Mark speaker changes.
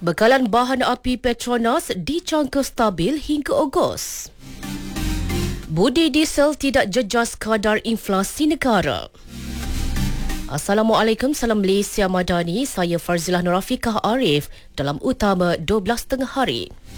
Speaker 1: Bekalan bahan api Petronas dijangka stabil hingga Ogos. Budi diesel tidak jejas kadar inflasi negara. Assalamualaikum, salam Malaysia Madani. Saya Farzilah Nurafiqah Arif dalam utama 12 tengah hari.